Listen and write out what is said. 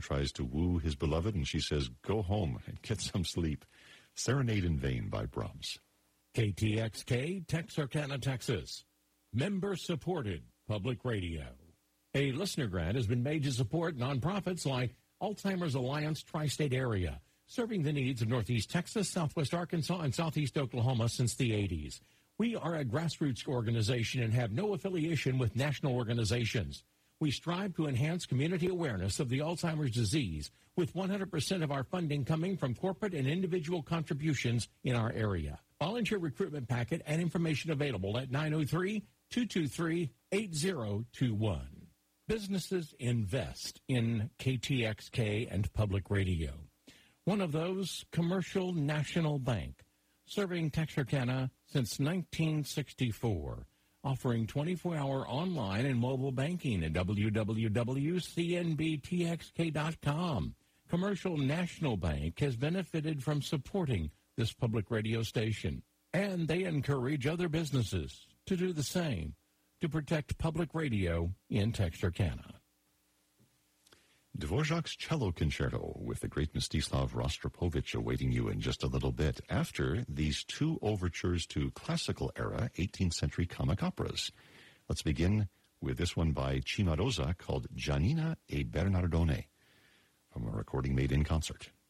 tries to woo his beloved, and she says, go home and get some sleep. Serenade in Vain by Brahms. KTXK, Texarkana, Texas. Member-supported public radio. A listener grant has been made to support nonprofits like Alzheimer's Alliance Tri-State Area, serving the needs of Northeast Texas, Southwest Arkansas, and Southeast Oklahoma since the 80s. We are a grassroots organization and have no affiliation with national organizations. We strive to enhance community awareness of the Alzheimer's disease, with 100% of our funding coming from corporate and individual contributions in our area. Volunteer recruitment packet and information available at 903-223-8021. Businesses invest in KTXK and public radio. One of those, Commercial National Bank, serving Texarkana since 1964, offering 24-hour online and mobile banking at www.cnbtxk.com. Commercial National Bank has benefited from supporting this public radio station, and they encourage other businesses to do the same to protect public radio in Texarkana. Dvorak's Cello Concerto with the great Mstislav Rostropovich awaiting you in just a little bit after these two overtures to classical-era 18th century comic operas. Let's begin with this one by Cimarosa called Giannina e Bernardone from a recording made in concert.